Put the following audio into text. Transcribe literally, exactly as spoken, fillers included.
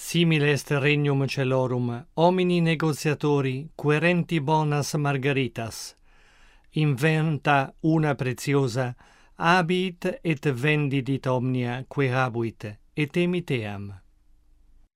Simile est regnum celorum, homini negotiatori, querenti bonas margaritas. Inventa una preziosa, abit et vendidit omnia que habuit, et emiteam.